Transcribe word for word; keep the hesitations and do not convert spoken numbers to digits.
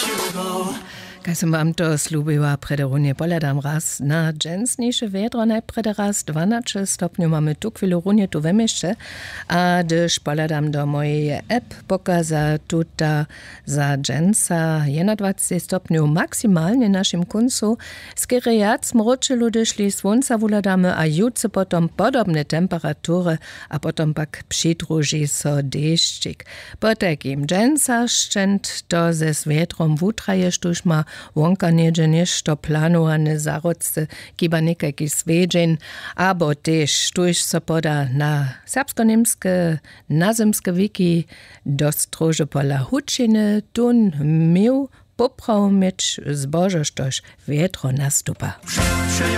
Kaj som vám to slúbila prederunie, poľadám raz na dženstnejšie vedro, najprede raz dvanásť stopňov máme tu chvíľu runie tu vemešće, a když poľadám do mojej app, pokaza tuta za džensa dvadsaťjeden stopňov maximálne našim kuncu, skere jac mroče ľudia šli svonca voľadáme a jutce potom podobné temperatúry a potom pak přidruží so deščik. Po takým džensa ščent to ze svedrom vutraješ tuž ma wonka niedzie nešto planowane zarodce, kiba nekajki svedžen, abo tež tuž so poda na serbsko-nemske, nazemske wiki dost trože pola hučine, tun miu poprav meč zbožo, štož vedro nastupa.